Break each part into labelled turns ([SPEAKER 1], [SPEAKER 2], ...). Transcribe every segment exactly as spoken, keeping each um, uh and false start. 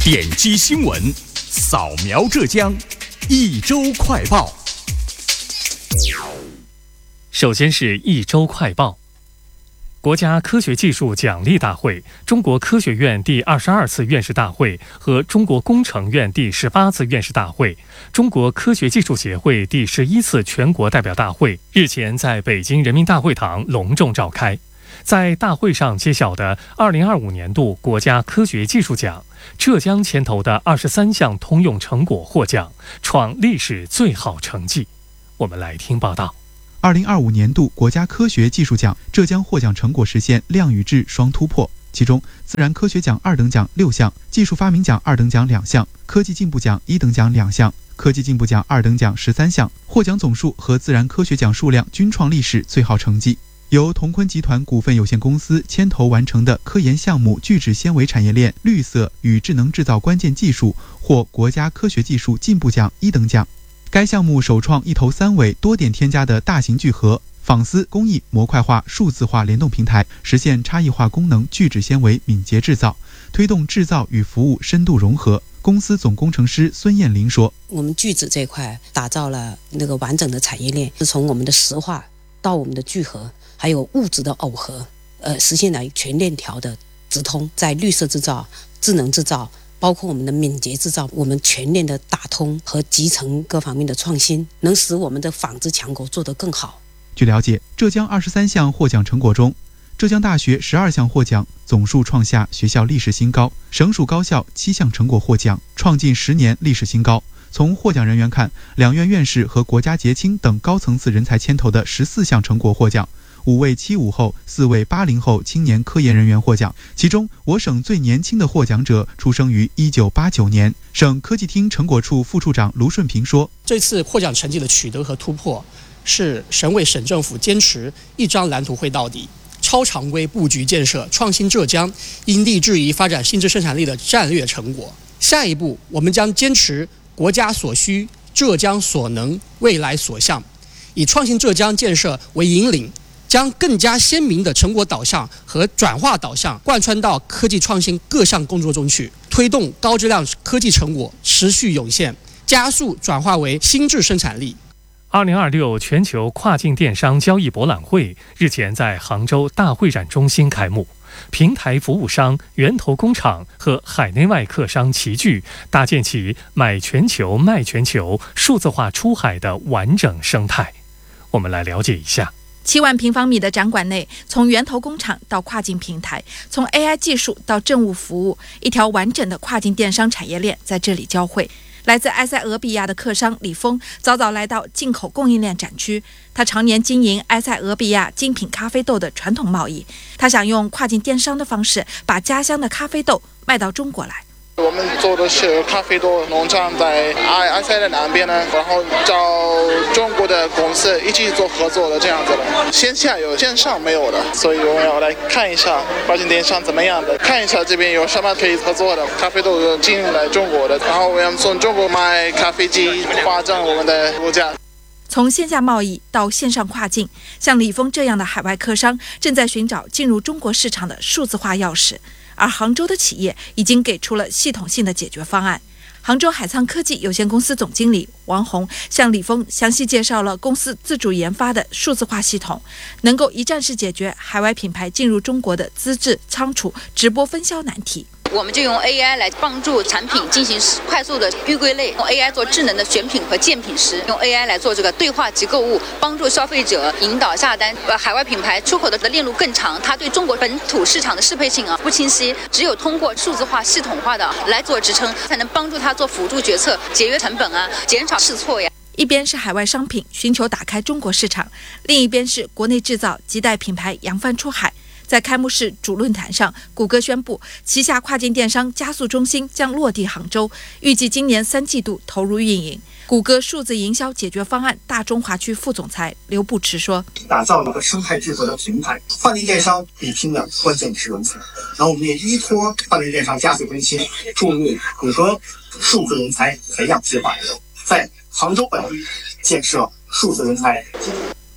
[SPEAKER 1] 点击新闻，扫描浙江，一周快报。
[SPEAKER 2] 首先是一周快报。国家科学技术奖励大会、中国科学院第二十二次院士大会和中国工程院第十八次院士大会、中国科学技术协会第十一次全国代表大会日前在北京人民大会堂隆重召开。在大会上揭晓的二零二五年度国家科学技术奖，浙江牵头的二十三项通用成果获奖，创历史最好成绩。我们来听报道。
[SPEAKER 3] 二零二五年度国家科学技术奖，浙江获奖成果实现量与质双突破，其中自然科学奖二等奖六项，技术发明奖二等奖两项，科技进步奖一等奖两项，科技进步奖二等奖十三项，获奖总数和自然科学奖数量均创历史最好成绩。由同坤集团股份有限公司牵头完成的科研项目聚酯纤维产业链绿色与智能制造关键技术获国家科学技术进步奖一等奖。该项目首创一头三尾多点添加的大型聚合纺丝工艺模块化数字化联动平台，实现差异化功能聚酯纤维敏捷制造，推动制造与服务深度融合。公司总工程师孙艳玲说：“
[SPEAKER 4] 我们聚酯这块打造了那个完整的产业链，是从我们的石化到我们的聚合，还有物质的耦合，呃，实现了全链条的直通，在绿色制造、智能制造，包括我们的敏捷制造，我们全链的打通和集成各方面的创新，能使我们的纺织强国做得更好。”
[SPEAKER 3] 据了解，浙江二十三项获奖成果中，浙江大学十二项获奖，总数创下学校历史新高；省属高校七项成果获奖，创近十年历史新高。从获奖人员看，两院院士和国家杰青等高层次人才牵头的十四项成果获奖，五位七五后、四位八零后青年科研人员获奖。其中，我省最年轻的获奖者出生于一九八九年。省科技厅成果处副处长卢顺平说：“
[SPEAKER 5] 这次获奖成绩的取得和突破，是省委省政府坚持一张蓝图绘到底，超常规布局建设创新浙江，因地制宜发展新质生产力的战略成果。下一步，我们将坚持国家所需、浙江所能、未来所向，以创新浙江建设为引领，将更加鲜明的成果导向和转化导向贯穿到科技创新各项工作中去，推动高质量科技成果持续涌现，加速转化为新质生产力。”
[SPEAKER 2] 二零二六全球跨境电商交易博览会日前在杭州大会展中心开幕，平台服务商、源头工厂和海内外客商齐聚，搭建起买全球、卖全球、数字化出海的完整生态。我们来了解一下。
[SPEAKER 6] 七万平方米的展馆内，从源头工厂到跨境平台，从 A I 技术到政务服务，一条完整的跨境电商产业链在这里交汇。来自埃塞俄比亚的客商李峰早早来到进口供应链展区，他常年经营埃塞俄比亚精品咖啡豆的传统贸易，他想用跨境电商的方式把家乡的咖啡豆卖到中国来。
[SPEAKER 7] 我们做的是咖啡豆农场在埃埃塞的南边呢，然后找中国的公司一起做合作的这样子的，线下有线上没有的，所以我们要来看一下跨境电商怎么样的，看一下这边有什么可以合作的咖啡豆进来中国的，然后我们从中国买咖啡机，发展我们的物价。
[SPEAKER 6] 从线下贸易到线上跨境，像李峰这样的海外客商正在寻找进入中国市场的数字化钥匙。而杭州的企业已经给出了系统性的解决方案。杭州海沧科技有限公司总经理王红向李峰详细介绍了公司自主研发的数字化系统，能够一站式解决海外品牌进入中国的资质、仓储、直播分销难题。
[SPEAKER 8] 我们就用 A I 来帮助产品进行快速的预归类，用 A I 做智能的选品和鉴品师，用 A I 来做这个对话即购物，帮助消费者引导下单。呃，海外品牌出口的链路更长，它对中国本土市场的适配性啊不清晰，只有通过数字化、系统化的来做支撑，才能帮助它做辅助决策，节约成本啊，减少试错呀。
[SPEAKER 6] 一边是海外商品寻求打开中国市场，另一边是国内制造亟待品牌扬帆出海。在开幕式主论坛上，谷歌宣布旗下跨境电商加速中心将落地杭州，预计今年三季度投入运营。谷歌数字营销解决方案大中华区副总裁刘步驰说：“
[SPEAKER 9] 打造一个生态制作的平台，跨境电商比拼的关键是人才。然后我们也依托跨境电商加速更新，注入谷歌数字人才培养计划，在杭州本地建设数字人才。”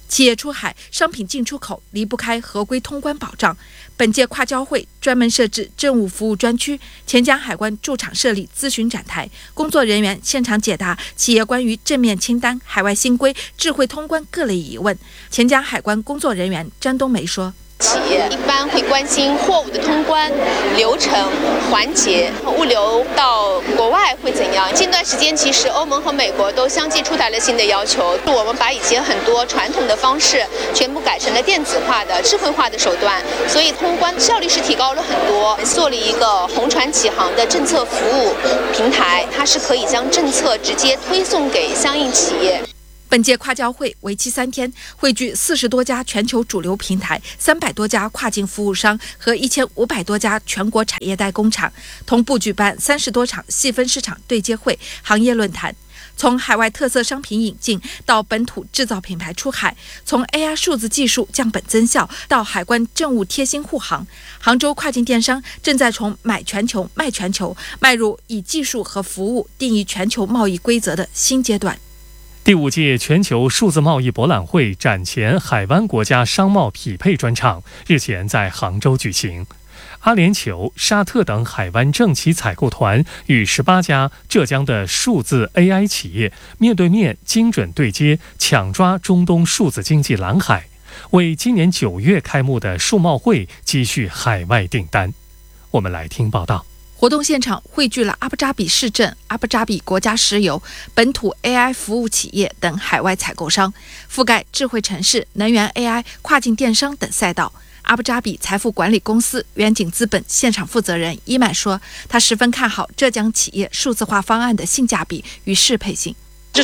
[SPEAKER 6] 企业出海，商品进出口离不开合规通关保障。本届跨交会专门设置政务服务专区，钱江海关驻场设立咨询展台，工作人员现场解答企业关于正面清单、海外新规、智慧通关各类疑问。钱江海关工作人员张冬梅说，
[SPEAKER 10] 企业一般会关心货物的通关流程环节，物流到国外会怎样。近段时间其实欧盟和美国都相继出台了新的要求，我们把以前很多传统的方式全部改成了电子化的智慧化的手段，所以通关效率是提高了很多。做了一个红船启航的政策服务平台，它是可以将政策直接推送给相应企业。
[SPEAKER 6] 本届跨交会为期三天，汇聚四十多家全球主流平台、三百多家跨境服务商和一千五百多家全国产业代工厂，同步举办三十多场细分市场对接会、行业论坛。从海外特色商品引进到本土制造品牌出海，从 A I 数字技术降本增效到海关政务贴心护航，杭州跨境电商正在从买全球、卖全球迈入以技术和服务定义全球贸易规则的新阶段。
[SPEAKER 2] 第五届全球数字贸易博览会展前海湾国家商贸匹配专场日前在杭州举行。阿联酋、沙特等海湾政企采购团与十八家浙江的数字 A I 企业面对面精准对接，抢抓中东数字经济蓝海，为今年九月开幕的数贸会积蓄海外订单。我们来听报道。
[SPEAKER 6] 活动现场汇聚了阿布扎比市政、阿布扎比国家石油、本土 A I 服务企业等海外采购商，覆盖智慧城市、能源 A I、跨境电商等赛道。阿布扎比财富管理公司远景资本现场负责人伊曼说，他十分看好浙江企业数字化方案的性价比与适配性。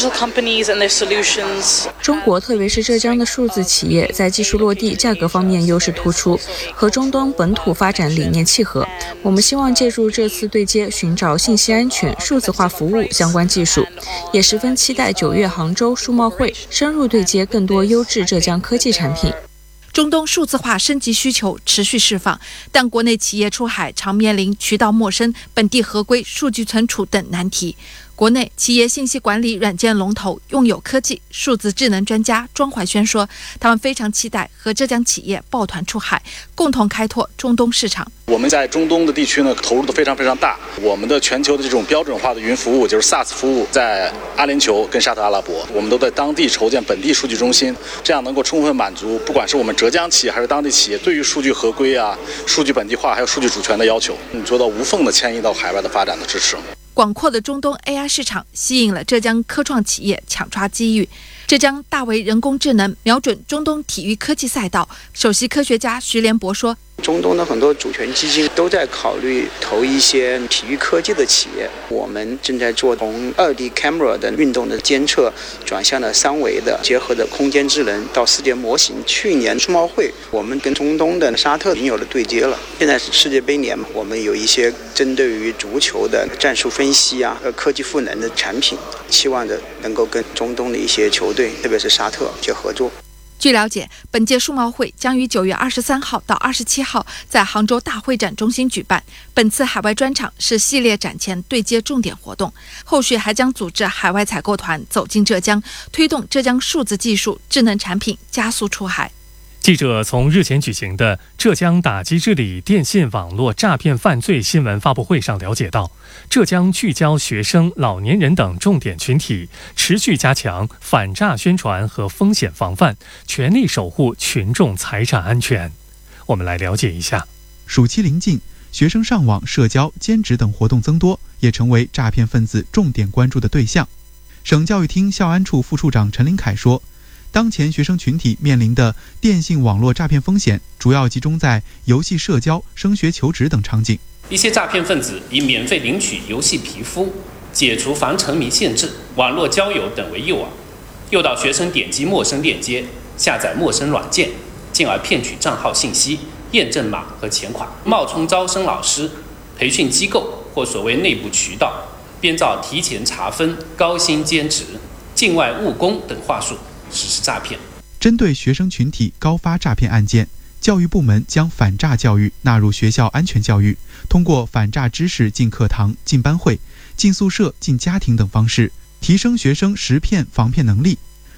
[SPEAKER 11] 中国特别是浙江的数字企业在技术落地、价格方面优势突出，和中东本土发展理念契合。我们希望借助这次对接，寻找信息安全、数字化服务相关技术，也十分期待九月杭州数贸会深入对接更多优质浙江科技产品。
[SPEAKER 6] 中东数字化升级需求持续释放，但国内企业出海常面临渠道陌生、本地合规、数据存储等难题。国内企业信息管理软件龙头用友科技数字智能专家庄怀轩说，他们非常期待和浙江企业抱团出海，共同开拓中东市场。
[SPEAKER 12] 我们在中东的地区呢，投入的非常非常大。我们的全球的这种标准化的云服务，就是 SaaS 服务，在阿联酋跟沙特阿拉伯，我们都在当地筹建本地数据中心，这样能够充分满足不管是我们浙江企业还是当地企业对于数据合规啊、数据本地化还有数据主权的要求，做到无缝的迁移到海外的发展的支持。
[SPEAKER 6] 广阔的中东 A I 市场吸引了浙江科创企业抢抓机遇。浙江大为人工智能瞄准中东体育科技赛道，首席科学家徐连博说，
[SPEAKER 13] 中东的很多主权基金都在考虑投一些体育科技的企业，我们正在做从二 D camera 的运动的监测转向了三维的结合的空间智能到世界模型。去年数贸会我们跟中东的沙特已经有了对接了，现在是世界杯年嘛，我们有一些针对于足球的战术分析啊和科技赋能的产品，期望着能够跟中东的一些球队特别是沙特去合作。
[SPEAKER 6] 据了解，本届数贸会将于九月二十三号到二十七号在杭州大会展中心举办。本次海外专场是系列展前对接重点活动，后续还将组织海外采购团走进浙江，推动浙江数字技术、智能产品加速出海。
[SPEAKER 2] 记者从日前举行的浙江打击治理电信网络诈骗犯罪新闻发布会上了解到，浙江聚焦学生、老年人等重点群体，持续加强反诈宣传和风险防范，全力守护群众财产安全。我们来了解一下。
[SPEAKER 3] 暑期临近，学生上网、社交、兼职等活动增多，也成为诈骗分子重点关注的对象。省教育厅校安处副处长陈林凯说，当前学生群体面临的电信网络诈骗风险，主要集中在游戏社交、升学求职等场景。
[SPEAKER 14] 一些诈骗分子以免费领取游戏皮肤、解除防沉迷限制、网络交友等为诱饵，诱导学生点击陌生链接、下载陌生软件，进而骗取账号信息、验证码和钱款，冒充招生老师、培训机构或所谓内部渠道，编造提前查分、高薪兼职、境外务工等话术实施诈骗。
[SPEAKER 3] 针对学生群体高发诈骗案件，教育部门将反诈教育纳入学校安全教育，通过反诈知识进课堂、进班会、进宿舍、进家庭等方式，提升学生识骗防骗能力。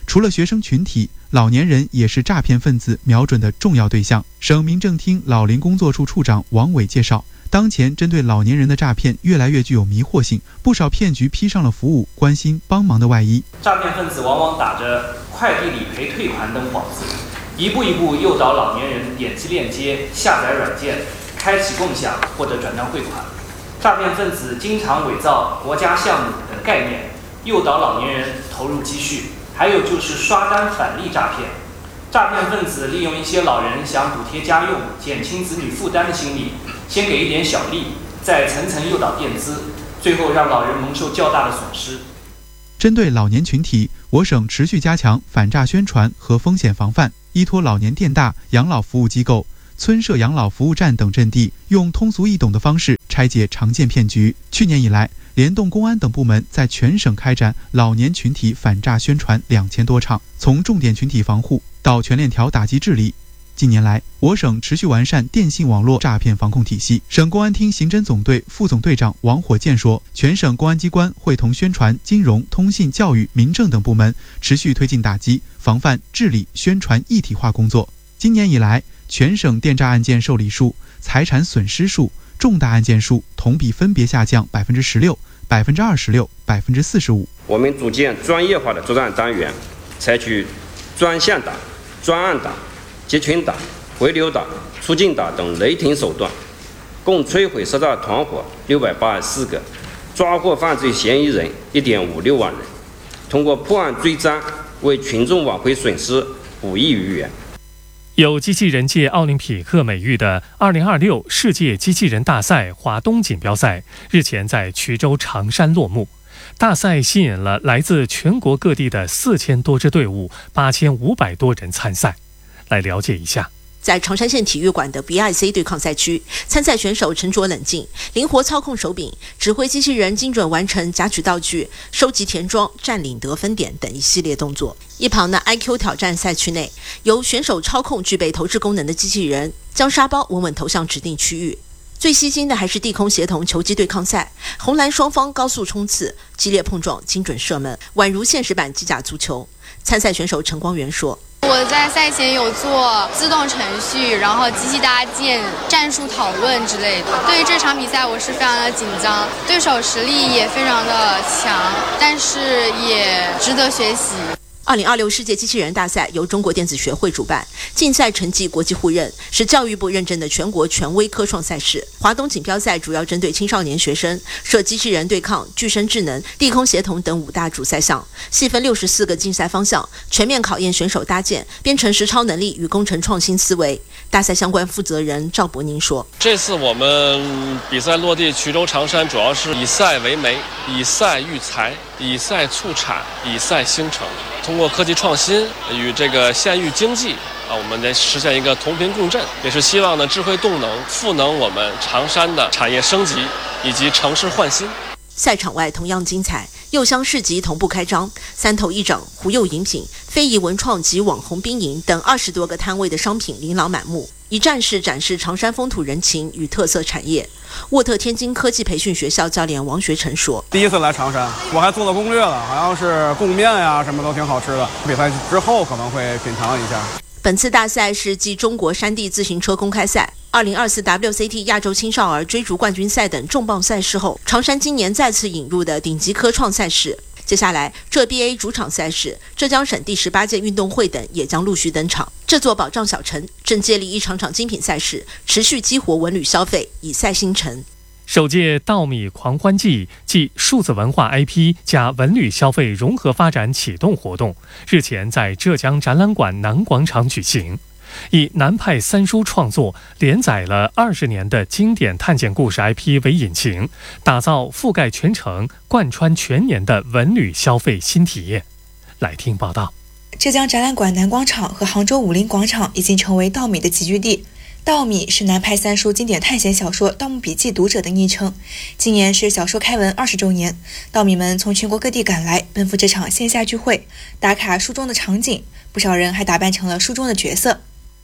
[SPEAKER 3] 除了学生群体，老年人也是诈骗分子瞄准的重要对象。省民政厅老龄工作处处长王伟介绍，当前针对老年人的诈骗越来越具有迷惑性，不少骗局披上了服务、关心、帮忙的外衣。
[SPEAKER 15] 诈骗分子往往打着快递理赔退款等幌子，一步一步诱导老年人点击链接、下载软件、开启共享或者转账汇款。诈骗分子经常伪造国家项目等概念，诱导老年人投入积蓄。还有就是刷单返利诈骗，诈骗分子利用一些老人想补贴家用、减轻子女负担的心理，先给一点小利，再层层诱导垫资，最后让老人蒙受较大的损失。
[SPEAKER 3] 针对老年群体，我省持续加强反诈宣传和风险防范，依托老年电大、养老服务机构、村社养老服务站等阵地，用通俗易懂的方式拆解常见骗局。去年以来，联动公安等部门在全省开展老年群体反诈宣传两千多场，从重点群体防护到全链条打击治理。近年来，我省持续完善电信网络诈骗防控体系。省公安厅刑侦总队副总队长王火箭说，全省公安机关会同宣传、金融、通信、教育、民政等部门，持续推进打击、防范、治理、宣传一体化工作。今年以来，全省电诈案件受理数、财产损失数、重大案件数同比分别下降百分之十六、百分之二十六、百分之四十五。
[SPEAKER 16] 我们组建专业化的作战单元，采取专项打、专案打、集群打、回流打、出境打等雷霆手段，共摧毁涉诈团伙六百八十四个，抓获犯罪嫌疑人一点五六万人。通过破案追赃，为群众挽回损失补益于元。
[SPEAKER 2] 有机器人界奥林匹克美誉的二零二六世界机器人大赛华东锦标赛日前在衢州长山落幕。大赛吸引了来自全国各地的四千多支队伍，八千五百多人参赛。来了解一下。
[SPEAKER 17] 在长山县体育馆的 B I C 对抗赛区，参赛选手沉着冷静，灵活操控手柄，指挥机器人精准完成夹取道具、收集填装、占领得分点等一系列动作。一旁的 I Q 挑战赛区内，由选手操控具备投掷功能的机器人，将沙包稳稳投向指定区域。最吸睛的还是地空协同球击对抗赛，红蓝双方高速冲刺、激烈碰撞、精准射门，宛如现实版机甲足球。参赛选手陈光元说，
[SPEAKER 18] 我在赛前有做自动程序，然后机器搭建、战术讨论之类的。对于这场比赛，我是非常的紧张，对手实力也非常的强，但是也值得学习。
[SPEAKER 17] 二零二六世界机器人大赛由中国电子学会主办，竞赛成绩国际互认，是教育部认证的全国权威科创赛事。华东锦标赛主要针对青少年学生，设机器人对抗、具身智能、地空协同等五大主赛项，细分六十四个竞赛方向，全面考验选手搭建、编程实操能力与工程创新思维。大赛相关负责人赵伯宁说：“
[SPEAKER 19] 这次我们比赛落地衢州长山，主要是以赛为媒，以赛育才，以赛促产，以赛兴城。通过科技创新与这个县域经济啊，我们来实现一个同频共振，也是希望呢智慧动能赋能我们长山的产业升级以及城市焕新。”
[SPEAKER 17] 赛场外同样精彩，柚香市集同步开张，三头一掌、胡柚饮品、非遗文创及网红冰饮等二十多个摊位的商品琳琅满目，一站式展示长山风土人情与特色产业。沃特天津科技培训学校教练王学成说：“
[SPEAKER 20] 第一次来长山，我还做了攻略了，好像是贡面呀，什么都挺好吃的。比赛之后可能会品尝一下。”
[SPEAKER 17] 本次大赛是继中国山地自行车公开赛、二零二四 W C T 亚洲青少儿追逐冠军赛等重磅赛事后，长山今年再次引入的顶级科创赛事。接下来，浙 B A 主场赛事、浙江省第十八届运动会等也将陆续登场。这座宝藏小城正接力一场场精品赛事，持续激活文旅消费，以赛兴城。
[SPEAKER 2] 首届稻米狂欢季暨数字文化 I P 加文旅消费融合发展启动活动日前在浙江展览馆南广场举行，以南派三叔创作连载了二十年的经典探险故事 I P 为引擎，打造覆盖全城、贯穿全年的文旅消费新体验。来听报道。
[SPEAKER 21] 浙江展览馆南广场和杭州武林广场已经成为稻米的集聚地。稻米是南派三叔经典探险小说《盗墓笔记》读者的昵称。今年是小说开文二十周年，稻米们从全国各地赶来，奔赴这场线下聚会，打卡书中的场景，不少人还打扮成了书中的角色。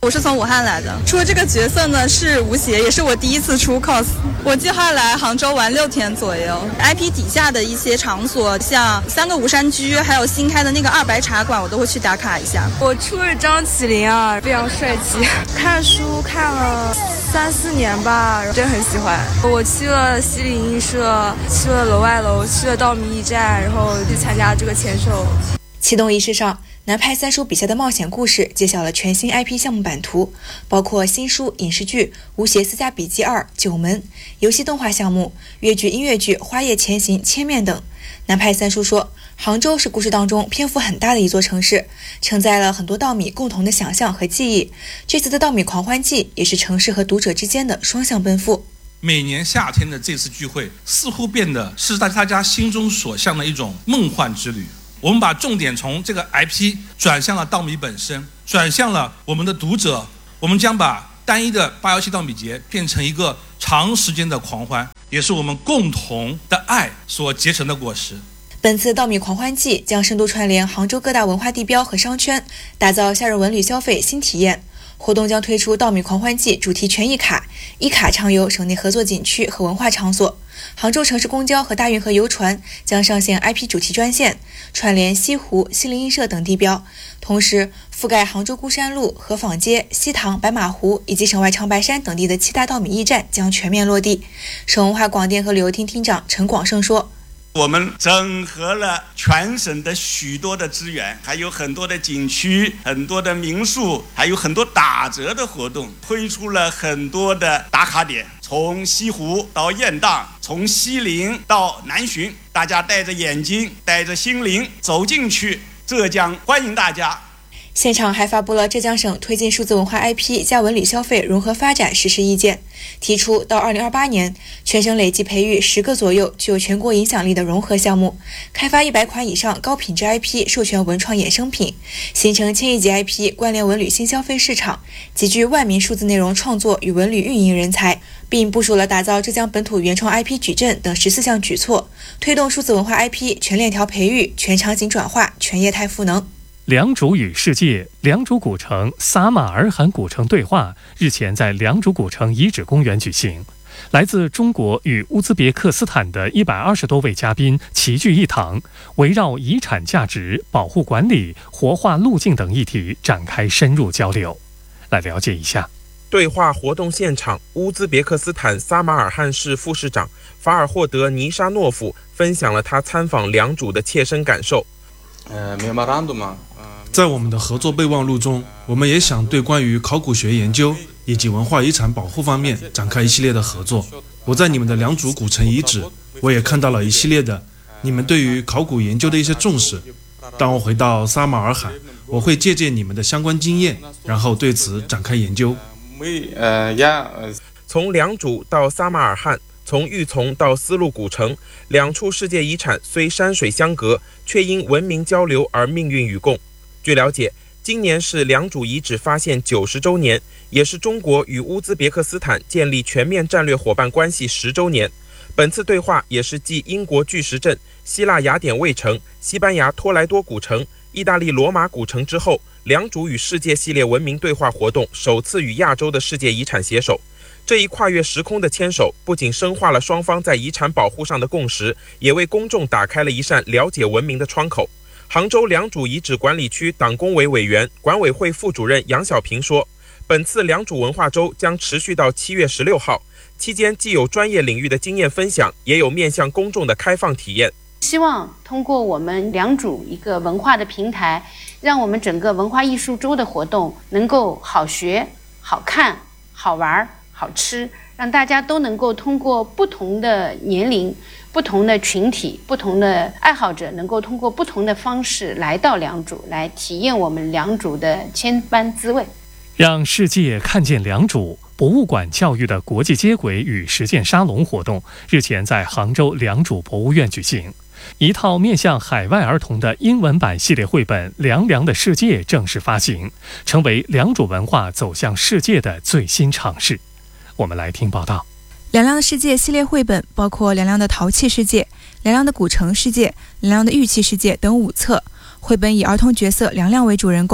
[SPEAKER 1] 我是从武汉来的，出的这个角色呢是吴邪，也是我第一次出 cos。我计划来杭州玩六天左右 ，I P 底下的一些场所，像三个吴山居，还有新开的那个二白茶馆，我都会去打卡一下。
[SPEAKER 22] 我出了张起灵啊，非常帅气。看书看了三四年吧，真很喜欢。我去了西泠印社，去了楼外楼，去了稻米驿站，然后去参加这个签售。
[SPEAKER 21] 启动仪式上，南派三叔笔下的冒险故事揭晓了全新 I P 项目版图，包括新书、影视剧《吴邪私家笔记二》、九门、游戏动画项目、粤剧、音乐剧《花叶前行》、千面等。南派三叔说，杭州是故事当中篇幅很大的一座城市，承载了很多稻米共同的想象和记忆。这次的稻米狂欢季也是城市和读者之间的双向奔赴。
[SPEAKER 23] 每年夏天的这次聚会，似乎变得是大家心中所向的一种梦幻之旅。我们把重点从这个 I P 转向了稻米本身，转向了我们的读者。我们将把单一的八幺七稻米节变成一个长时间的狂欢，也是我们共同的爱所结成的果实。
[SPEAKER 21] 本次稻米狂欢季将深度串联杭州各大文化地标和商圈，打造夏日文旅消费新体验。活动将推出稻米狂欢季主题权益卡，一卡畅游省内合作景区和文化场所。杭州城市公交和大运河游船将上线 I P 主题专线，串联西湖、西泠印社等地标，同时覆盖杭州孤山路、河坊街、西塘、白马湖以及省外长白山等地的七大稻米驿站将全面落地。省文化广电和旅游厅厅长陈广胜说，
[SPEAKER 24] 我们整合了全省的许多的资源，还有很多的景区、很多的民宿，还有很多打折的活动，推出了很多的打卡点，从西湖到雁荡，从西泠到南浔，大家带着眼睛带着心灵走进去，浙江欢迎大家。
[SPEAKER 21] 现场还发布了浙江省推进数字文化 I P 加文旅消费融合发展实施意见，提出到二零二八年，全省累计培育十个左右具有全国影响力的融合项目，开发一百款以上高品质 I P 授权文创衍生品，形成千亿级 I P 关联文旅新消费市场，集聚万名数字内容创作与文旅运营人才，并部署了打造浙江本土原创 I P 矩阵等十四项举措，推动数字文化 I P 全链条培育、全场景转化、全业态赋能。
[SPEAKER 2] 良渚与世界良渚古城撒马尔罕古城对话日前在良渚古城遗址公园举行，来自中国与乌兹别克斯坦的一百二十多位嘉宾齐聚一堂，围绕遗产价值、保护管理、活化路径等议题展开深入交流。来了解一下。
[SPEAKER 25] 对话活动现场，乌兹别克斯坦撒马尔罕市副市长法尔霍德尼沙诺夫分享了他参访良渚的切身感受。
[SPEAKER 26] 呃，在我们的合作备忘录中，我们也想对关于考古学研究以及文化遗产保护方面展开一系列的合作。我在你们的良渚古城遗址，我也看到了一系列的你们对于考古研究的一些重视。当我回到撒马尔罕，我会借鉴你们的相关经验，然后对此展开研究。
[SPEAKER 25] 从良渚到撒马尔罕，从玉琮到丝路古城，两处世界遗产虽山水相隔，却因文明交流而命运与共。据了解，今年是良渚遗址发现九十周年，也是中国与乌兹别克斯坦建立全面战略伙伴关系十周年。本次对话也是继英国巨石阵、希腊雅典卫城、西班牙托莱多古城、意大利罗马古城之后，良渚与世界系列文明对话活动首次与亚洲的世界遗产携手。这一跨越时空的牵手，不仅深化了双方在遗产保护上的共识，也为公众打开了一扇了解文明的窗口。杭州良渚遗址管理区党工委委员、管委会副主任杨小平说，本次良渚文化周将持续到七月十六号，期间既有专业领域的经验分享，也有面向公众的开放体验。
[SPEAKER 27] 希望通过我们良渚一个文化的平台，让我们整个文化艺术周的活动能够好学、好看、好玩、好吃，让大家都能够通过不同的年龄、不同的群体、不同的爱好者，能够通过不同的方式来到良渚，来体验我们良渚的千般滋味。
[SPEAKER 2] 让世界看见良渚，博物馆教育的国际接轨与实践沙龙活动日前在杭州良渚博物院举行。一套面向海外儿童的英文版系列绘本《凉凉的世界》正式发行，成为良渚文化走向世界的最新尝试。我们来听报道。
[SPEAKER 21] 凉凉的世界系列绘本包括凉凉的陶器世界、凉凉的古城世界、凉凉的玉器世界等五册。绘本以儿童角色凉凉为主人公，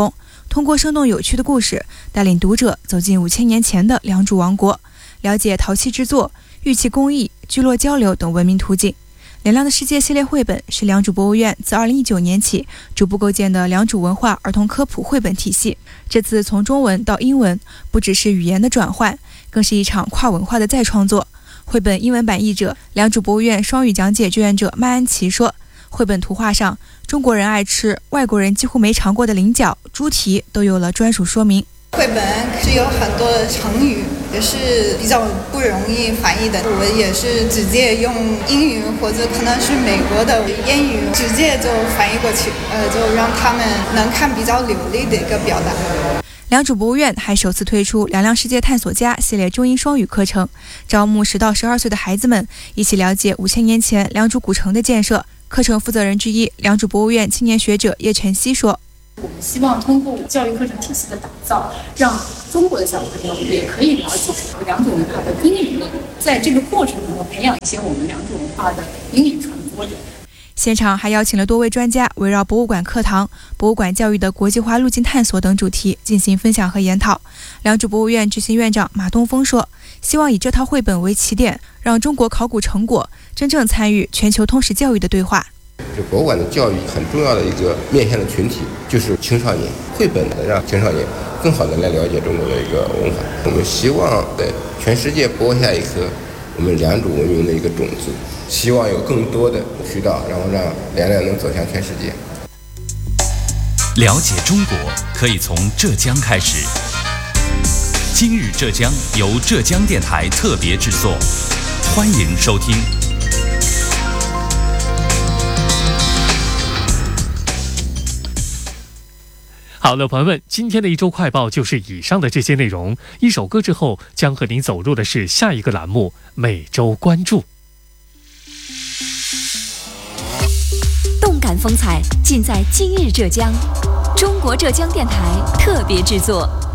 [SPEAKER 21] 通过生动有趣的故事，带领读者走进五千年前的良渚王国，了解陶器制作、玉器工艺、聚落交流等文明途径。梁亮的世界系列绘本是良渚博物院自二零一九年起逐步构建的良渚文化儿童科普绘本体系。这次从中文到英文，不只是语言的转换，更是一场跨文化的再创作。绘本英文版译者、良渚博物院双语讲解志愿者麦安琪说，绘本图画上，中国人爱吃，外国人几乎没尝过的菱角、猪蹄都有了专属说明。
[SPEAKER 4] 绘本是有很多的成语，也是比较不容易翻译的。我也是直接用英语或者可能是美国的英语直接就翻译过去，呃，就让他们能看比较流利的一个表达。
[SPEAKER 21] 良渚博物院还首次推出“梁亮世界探索家”系列中英双语课程，招募十到十二岁的孩子们一起了解五千年前良渚古城的建设。课程负责人之一、良渚博物院青年学者叶晨曦说，
[SPEAKER 5] 我们希望通过教育课程体系的打造，让中国的小朋友也可以了解良渚文化的英语能力，在这个过程中培养一些我们良渚文化的英语传播者。
[SPEAKER 21] 现场还邀请了多位专家，围绕博物馆课堂、博物馆教育的国际化路径探索等主题进行分享和研讨。良渚博物院执行院长马东峰说，希望以这套绘本为起点，让中国考古成果真正参与全球通识教育的对话。
[SPEAKER 7] 这博物馆的教育很重要的一个面向的群体就是青少年，绘本能让青少年更好的来了解中国的一个文化。我们希望在全世界播下一颗我们良渚文明的一个种子，希望有更多的渠道，然后让梁亮能走向全世界。
[SPEAKER 8] 了解中国可以从浙江开始。今日浙江由浙江电台特别制作，欢迎收听。
[SPEAKER 2] 好了，朋友们，今天的一周快报就是以上的这些内容。一首歌之后，将和您走入的是下一个栏目——每周关注。
[SPEAKER 9] 动感风采尽在今日浙江，中国浙江电台特别制作。